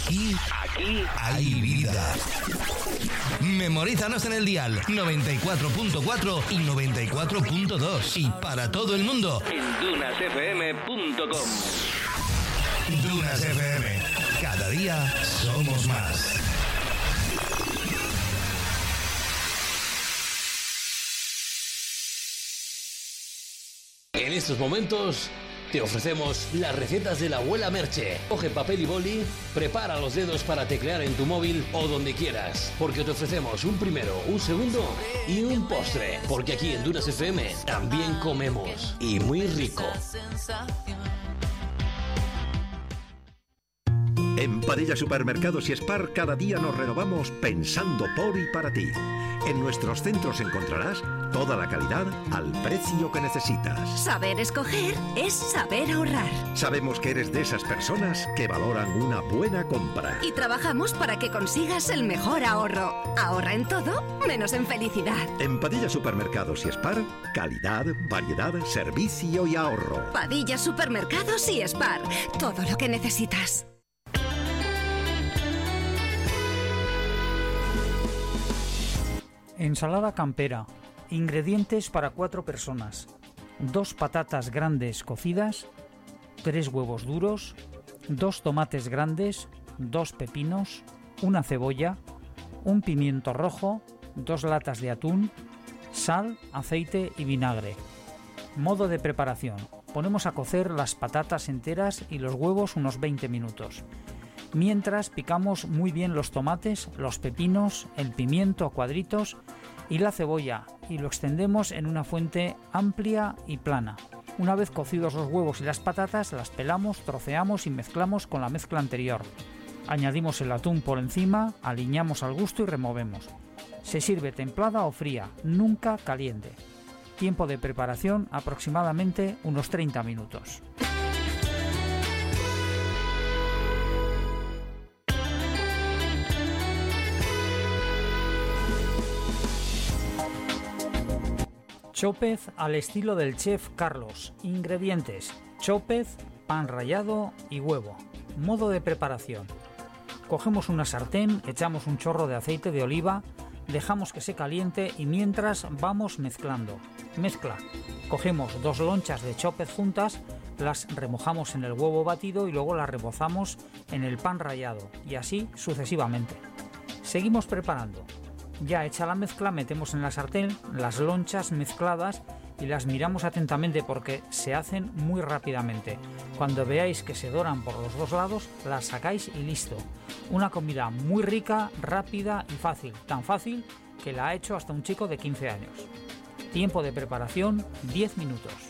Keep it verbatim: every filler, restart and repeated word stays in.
Aquí, aquí hay vida. Memorízanos en el dial noventa y cuatro punto cuatro y noventa y cuatro punto dos y para todo el mundo en dunas f m punto com. Dunas F M. Cada día somos más. En estos momentos te ofrecemos las recetas de la abuela Merche. Coge papel y boli, prepara los dedos para teclear en tu móvil o donde quieras, porque te ofrecemos un primero, un segundo y un postre, porque aquí en Dunas F M también comemos, y muy rico. En Padilla Supermercados y Spar cada día nos renovamos pensando por y para ti. En nuestros centros encontrarás toda la calidad al precio que necesitas. Saber escoger es saber ahorrar. Sabemos que eres de esas personas que valoran una buena compra. Y trabajamos para que consigas el mejor ahorro. Ahorra en todo, menos en felicidad. En Padilla Supermercados y Spar, calidad, variedad, servicio y ahorro. Padilla Supermercados y Spar, todo lo que necesitas. Ensalada campera. Ingredientes para cuatro personas. Dos patatas grandes cocidas, tres huevos duros, dos tomates grandes, dos pepinos, una cebolla, un pimiento rojo, dos latas de atún, sal, aceite y vinagre. Modo de preparación. Ponemos a cocer las patatas enteras y los huevos unos veinte minutos. Mientras picamos muy bien los tomates, los pepinos, el pimiento a cuadritos y la cebolla y lo extendemos en una fuente amplia y plana. Una vez cocidos los huevos y las patatas, las pelamos, troceamos y mezclamos con la mezcla anterior. Añadimos el atún por encima, aliñamos al gusto y removemos. Se sirve templada o fría, nunca caliente. Tiempo de preparación aproximadamente unos treinta minutos. Chópez al estilo del chef Carlos. Ingredientes: chópez, pan rallado y huevo. Modo de preparación. Cogemos una sartén, echamos un chorro de aceite de oliva, dejamos que se caliente y mientras vamos mezclando. Mezcla. Cogemos dos lonchas de chópez juntas, las remojamos en el huevo batido y luego las rebozamos en el pan rallado y así sucesivamente. Seguimos preparando. Ya hecha la mezcla, metemos en la sartén las lonchas mezcladas y las miramos atentamente porque se hacen muy rápidamente. Cuando veáis que se doran por los dos lados, las sacáis y listo. Una comida muy rica, rápida y fácil. Tan fácil que la ha hecho hasta un chico de quince años. Tiempo de preparación, diez minutos.